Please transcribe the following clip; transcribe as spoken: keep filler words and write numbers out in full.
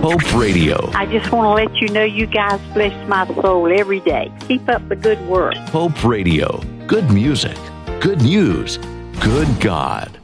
Hope Radio. I just want to let you know you guys bless my soul every day. Keep up the good work. Hope Radio. Good music. Good news. Good God.